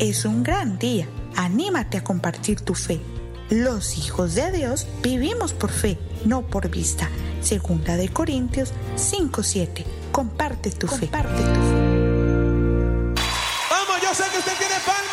Es un gran día. Anímate a compartir tu fe. Los hijos de Dios vivimos por fe, no por vista. 2 Corintios 5:7. Comparte tu fe. Vamos, yo sé que usted tiene pan.